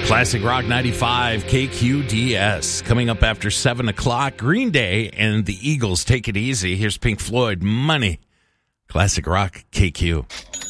Classic Rock 95 KQDS. Coming up after 7 o'clock, Green Day and the Eagles. Take it easy. Here's Pink Floyd, Money. Classic Rock KQ.